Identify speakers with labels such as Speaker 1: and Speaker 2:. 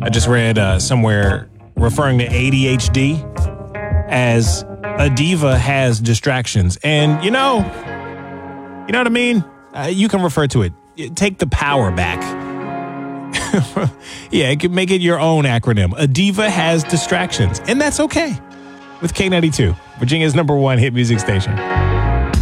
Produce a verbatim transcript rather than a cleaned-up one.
Speaker 1: I just read uh, somewhere referring to A D H D as a diva has distractions. And, you know, you know what I mean? Uh, you can refer to it. Take the power back. Yeah, it can make it your own acronym. A diva has distractions. And that's okay. With K ninety-two, Virginia's number one hit music station.